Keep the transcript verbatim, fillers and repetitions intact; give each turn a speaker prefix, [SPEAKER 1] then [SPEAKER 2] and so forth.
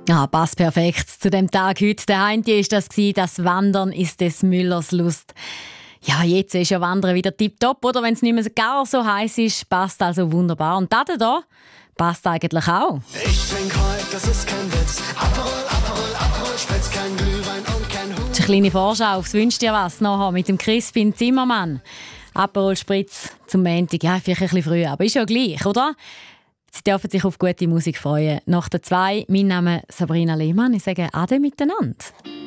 [SPEAKER 1] Ja, passt perfekt zu dem Tag heute. Der eine ist das gewesen, das Wandern ist des Müllers Lust. Ja, jetzt ist ja Wandern wieder tipptopp, oder? Wenn es nicht mehr gar so heiß ist, passt also wunderbar. Und das hier passt eigentlich auch.
[SPEAKER 2] Ich trink heute, das ist kein Witz. Aperol, Aperol, Aperol, Spritz, kein Glühwein und kein Hut.
[SPEAKER 1] Das ist eine kleine Vorschau aufs «Wünsch dir was» nachher mit dem Crispin Zimmermann. Aperol Spritz zum Montag, ja, vielleicht ein bisschen früh, aber ist ja gleich, oder? Sie dürfen sich auf gute Musik freuen. Nach der zwei, mein Name ist Sabrina Lehmann. Ich sage Ade miteinander.